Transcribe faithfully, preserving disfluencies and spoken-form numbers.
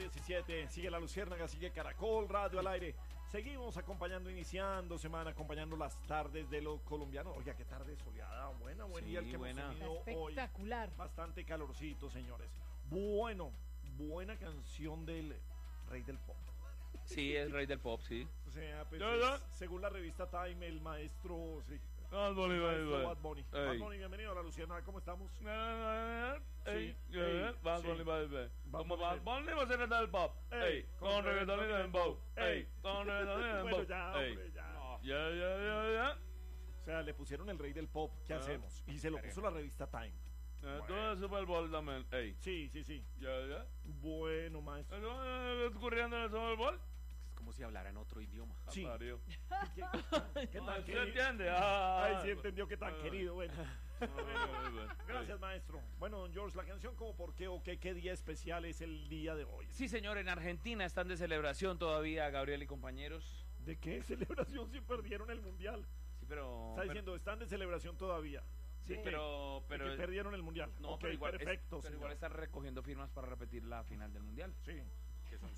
diecisiete, sigue La Luciérnaga, sigue Caracol Radio al aire. Seguimos acompañando, iniciando semana, acompañando las tardes de los colombianos. Oiga, qué tarde soleada, buena, buen Sí, día el que buena. hemos tenido hoy. Espectacular. Bastante calorcito, señores. Bueno, buena canción del rey del pop. Sí, es rey del pop, sí. O sea, pues, ¿Ya, ya? es- según la revista Time, el maestro, sí, Bad Bunny, el Bad maestro Bunny. Bad Bunny. Ey. Bad Bunny, bienvenido a La Luciérnaga, ¿cómo estamos? Ey, ey, Bad sí. Bunny, Bad Bunny. Bad Como Bunny. Bad Bunny va a ser el del pop. Ey, Ey, con reggaetón y dembow. Ey, con reggaetón y dembow. Bueno, ya, Ey. hombre, ya. Ya, ya, ya, ya. O sea, le pusieron el rey del pop, ¿qué Ah. hacemos? Y se lo puso la revista Time. Eh, Tú eres Super Bowl también. Ey. Sí, sí, sí. Ya, ya. Bueno, maestro. ¿Qué está ocurriendo en el Super Bowl? Es como si hablara en otro idioma. Sí. Mario. ¿Qué, qué ¿Se tan querido? entiende? Ah. Ay, sí entendió que tan Ah. querido, bueno. Gracias. Gracias, maestro. Bueno, don George, la canción como por qué o qué, qué día especial es el día de hoy. Sí, señor, en Argentina están de celebración todavía, Gabriel y compañeros. ¿De qué celebración si perdieron el mundial? Sí, pero... Está pero- diciendo, están de celebración todavía. Sí, ¿De pero... qué? ¿De pero que perdieron el mundial. No, Ok, pero igual, es- perfecto. pero señor. igual están recogiendo firmas para repetir la final del mundial. Sí.